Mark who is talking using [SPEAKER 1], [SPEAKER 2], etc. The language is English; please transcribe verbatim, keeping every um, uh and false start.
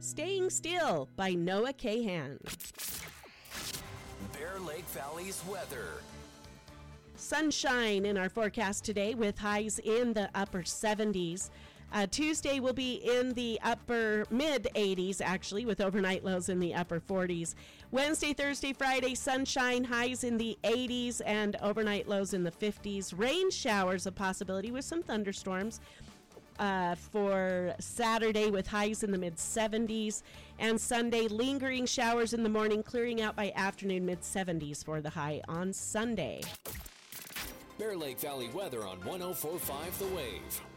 [SPEAKER 1] Staying Still by Noah Kahan.
[SPEAKER 2] Bear Lake Valley's weather.
[SPEAKER 1] Sunshine in our forecast today with highs in the upper seventies. Uh, Tuesday will be in the upper mid eighties, actually, with overnight lows in the upper forties. Wednesday, Thursday, Friday, sunshine, highs in the eighties and overnight lows in the fifties. Rain showers a possibility with some thunderstorms uh, for Saturday with highs in the mid seventies. And Sunday, lingering showers in the morning, clearing out by afternoon, mid seventies for the high on Sunday.
[SPEAKER 2] Bear Lake Valley weather on one oh four point five The Wave.